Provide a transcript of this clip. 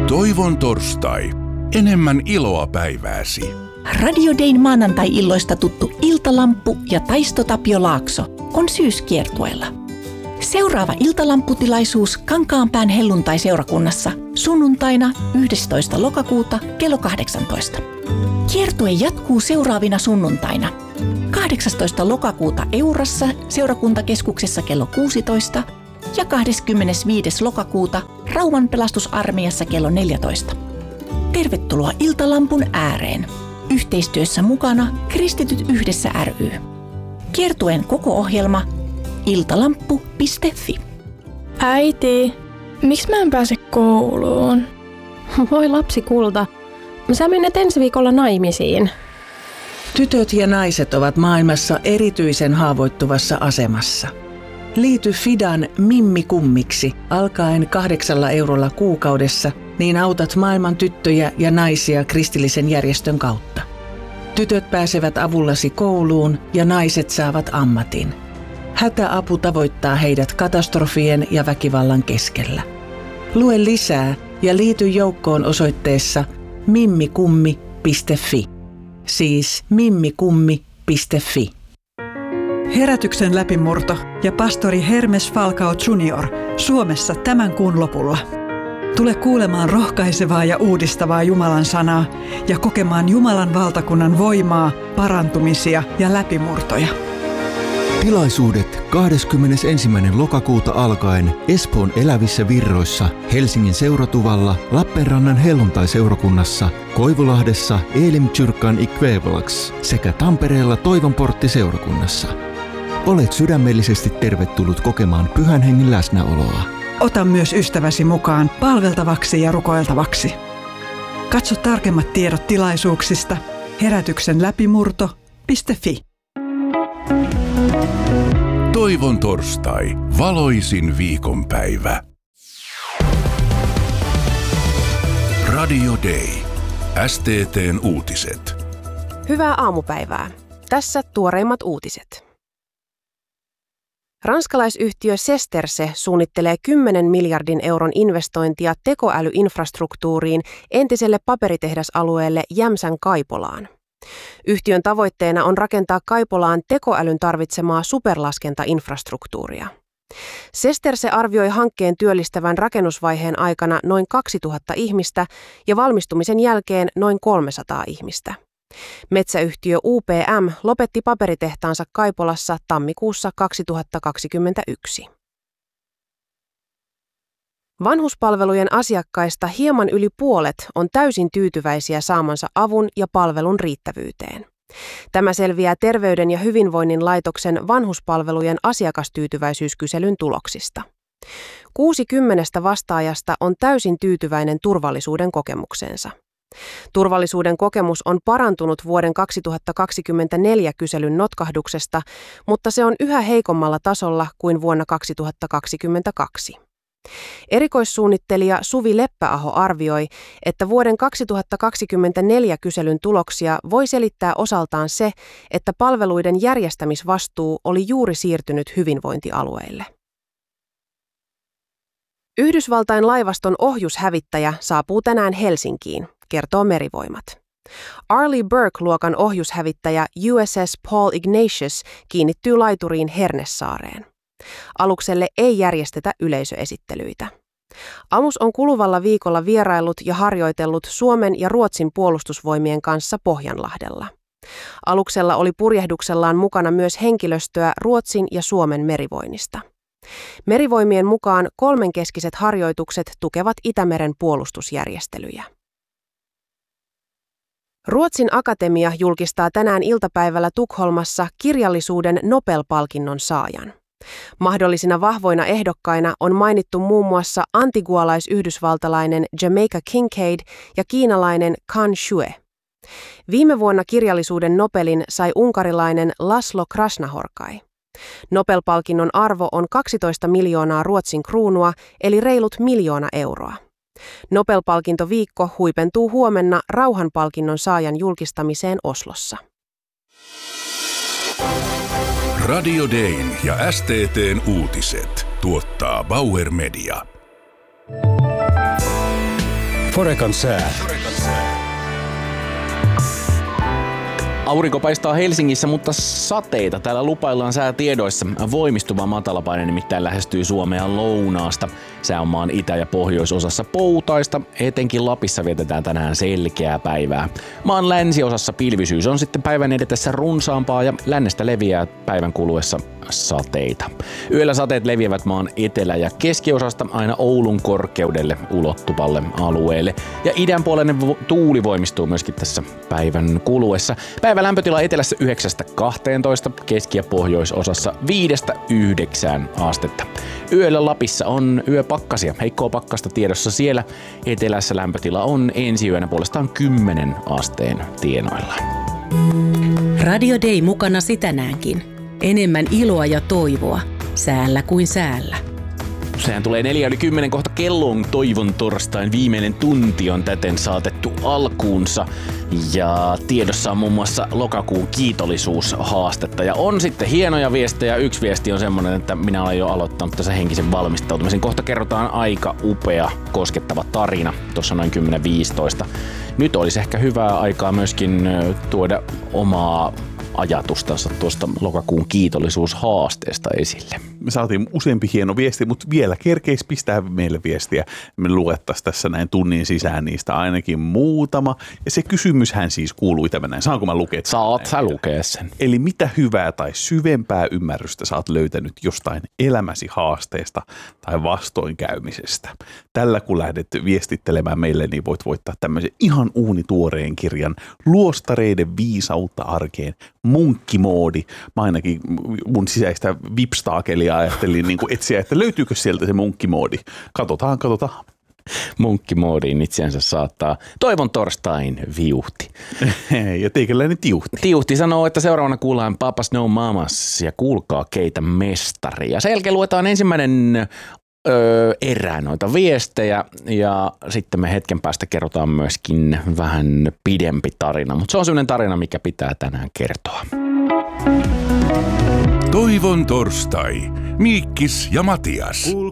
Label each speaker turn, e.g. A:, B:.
A: Toivon torstai. Enemmän iloa päivääsi.
B: Radio Dayn maanantai-illoista tuttu Iltalamppu ja Taisto Tapio Laakso on syyskiertueella. Seuraava iltalamputilaisuus Kankaanpään helluntai-seurakunnassa sunnuntaina 11. lokakuuta kello 18. Kiertue jatkuu seuraavina sunnuntaina. 18. lokakuuta Eurassa seurakuntakeskuksessa kello 16 ja 25. lokakuuta Rauman pelastusarmeijassa kello 14. Tervetuloa Iltalampun ääreen. Yhteistyössä mukana Kristityt yhdessä ry. Kiertueen koko ohjelma iltalampu.fi.
C: Äiti, miksi mä en pääse kouluun?
D: Voi lapsi kulta, sä menet ensi viikolla naimisiin.
E: Tytöt ja naiset ovat maailmassa erityisen haavoittuvassa asemassa. Liity Fidan Mimmi Kummiksi alkaen 8 eurolla kuukaudessa, niin autat maailman tyttöjä ja naisia kristillisen järjestön kautta. Tytöt pääsevät avullasi kouluun ja naiset saavat ammatin. Hätäapu tavoittaa heidät katastrofien ja väkivallan keskellä. Lue lisää ja liity joukkoon osoitteessa mimmikummi.fi. Siis mimmikummi.fi.
F: Herätyksen läpimurto ja pastori Hermes Falcao Jr. Suomessa tämän kuun lopulla. Tule kuulemaan rohkaisevaa ja uudistavaa Jumalan sanaa ja kokemaan Jumalan valtakunnan voimaa, parantumisia ja läpimurtoja.
G: Tilaisuudet 21. lokakuuta alkaen Espoon Elävissä Virroissa, Helsingin Seuratuvalla, Lappeenrannan helluntai-seurakunnassa, Koivulahdessa Elim-kyrkan Ikvävalax sekä Tampereella Toivonportti-seurakunnassa. Olet sydämellisesti tervetullut kokemaan Pyhän Hengen läsnäoloa.
F: Ota myös ystäväsi mukaan palveltavaksi ja rukoiltavaksi. Katso tarkemmat tiedot tilaisuuksista herätyksenläpimurto.fi.
A: Toivon torstai. Valoisin viikonpäivä. Radio Day. STT:n uutiset.
H: Hyvää aamupäivää. Tässä tuoreimmat uutiset. Ranskalaisyhtiö Sesterse suunnittelee 10 miljardin euron investointia tekoälyinfrastruktuuriin entiselle paperitehdasalueelle Jämsän Kaipolaan. Yhtiön tavoitteena on rakentaa Kaipolaan tekoälyn tarvitsemaa superlaskentainfrastruktuuria. Sesterse arvioi hankkeen työllistävän rakennusvaiheen aikana noin 2000 ihmistä ja valmistumisen jälkeen noin 300 ihmistä. Metsäyhtiö UPM lopetti paperitehtaansa Kaipolassa tammikuussa 2021. Vanhuspalvelujen asiakkaista hieman yli puolet on täysin tyytyväisiä saamansa avun ja palvelun riittävyyteen. Tämä selviää Terveyden ja hyvinvoinnin laitoksen vanhuspalvelujen asiakastyytyväisyyskyselyn tuloksista. 60 vastaajasta on täysin tyytyväinen turvallisuuden kokemukseensa. Turvallisuuden kokemus on parantunut vuoden 2024 kyselyn notkahduksesta, mutta se on yhä heikommalla tasolla kuin vuonna 2022. Erikoissuunnittelija Suvi Leppäaho arvioi, että vuoden 2024 kyselyn tuloksia voi selittää osaltaan se, että palveluiden järjestämisvastuu oli juuri siirtynyt hyvinvointialueille. Yhdysvaltain laivaston ohjushävittäjä saapuu tänään Helsinkiin, kertoo Merivoimat. Arleigh Burke-luokan ohjushävittäjä USS Paul Ignatius kiinnittyy laituriin Hernesaareen. Alukselle ei järjestetä yleisöesittelyitä. Alus on kuluvalla viikolla vieraillut ja harjoitellut Suomen ja Ruotsin puolustusvoimien kanssa Pohjanlahdella. Aluksella oli purjehduksellaan mukana myös henkilöstöä Ruotsin ja Suomen merivoinnista. Merivoimien mukaan kolmenkeskiset harjoitukset tukevat Itämeren puolustusjärjestelyjä. Ruotsin Akatemia julkistaa tänään iltapäivällä Tukholmassa kirjallisuuden Nobel-palkinnon saajan. Mahdollisina vahvoina ehdokkaina on mainittu muun muassa antigualais-yhdysvaltalainen Jamaica Kincaid ja kiinalainen Kan Xue. Viime vuonna kirjallisuuden Nobelin sai unkarilainen Laszlo Krasnahorkai. Nobel-palkinnon arvo on 12 miljoonaa Ruotsin kruunua, eli reilut 1 miljoona euroa. Nobel-palkintoviikko huipentuu huomenna rauhanpalkinnon saajan julkistamiseen Oslossa.
A: Radio Dayn ja STT:n uutiset tuottaa Bauer Media.
I: Forecan sää.
J: Aurinko paistaa Helsingissä, mutta sateita täällä lupaillaan säätiedoissa. Voimistuva matalapaine nimittäin lähestyy Suomea lounaasta. Sää on maan itä- ja pohjoisosassa poutaista. Etenkin Lapissa vietetään tänään selkeää päivää. Maan länsiosassa pilvisyys on sitten päivän edetessä runsaampaa ja lännestä leviää päivän kuluessa sateita. Yöllä sateet leviävät maan etelä- ja keskiosasta aina Oulun korkeudelle ulottuvalle alueelle. Ja idänpuoleinen tuuli voimistuu myöskin tässä päivän kuluessa. Päivän lämpötila etelässä 9-12, keski- ja pohjoisosassa 5-9 astetta. Yöllä Lapissa on yöpakkasia, heikkoa pakkasta tiedossa siellä. Etelässä lämpötila on ensi yönä puolestaan 10 asteen tienoilla.
K: Radio Day mukana tänäänkin. Enemmän iloa ja toivoa, säällä kuin säällä.
J: Sehän tulee 9:10 kohta kelloon. Toivon torstain viimeinen tunti on täten saatettu alkuunsa. Ja tiedossa on muun muassa lokakuun kiitollisuushaastetta. Ja on sitten hienoja viestejä. Yksi viesti on semmoinen, että minä olen jo aloittanut tässä henkisen valmistautumisen. Kohta kerrotaan aika upea, koskettava tarina. Tuossa noin 10-15. Nyt olisi ehkä hyvää aikaa myöskin tuoda omaa ajatustansa tuosta lokakuun kiitollisuushaasteesta esille.
L: Me saatiin useampi hieno viesti, mutta vielä kerkeisi pistää meille viestiä. Me luettaisiin tässä näin tunnin sisään niistä ainakin muutama. Ja se kysymyshän siis kuului tämän näin. Saanko mä lukea?
J: Saat sä lukea sen.
L: Eli mitä hyvää tai syvempää ymmärrystä sä oot löytänyt jostain elämäsi haasteesta tai vastoinkäymisestä? Tällä kun lähdet viestittelemään meille, niin voit voittaa tämmöisen ihan uunituoreen kirjan Luostareiden viisautta arkeen. Munkkimoodi. Mä ainakin mun sisäistä vipstaakelia ajattelin niin kuin etsiä, että löytyykö sieltä se munkkimoodi. Katsotaan.
J: Munkkimoodiin itseänsä saattaa Toivon torstain viuhti.
L: Ja teikäläinen tiuhti.
J: Tiuhti sanoo, että seuraavana kuullaan Papas No Mamas ja kuulkaa keitä mestari. Ja sen jälkeen luetaan ensimmäinen erää noita viestejä ja sitten me hetken päästä kerrotaan myöskin vähän pidempi tarina, mutta se on sellainen tarina, mikä pitää tänään kertoa.
A: Toivon torstai. Miikkis ja Matias.